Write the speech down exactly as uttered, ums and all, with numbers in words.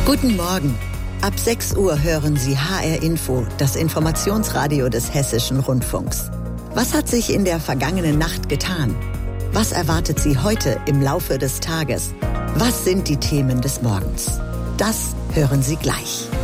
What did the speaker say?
Guten Morgen. Ab sechs Uhr hören Sie H R Info, das Informationsradio des Hessischen Rundfunks. Was hat sich in der vergangenen Nacht getan? Was erwartet Sie heute im Laufe des Tages? Was sind die Themen des Morgens? Das hören Sie gleich.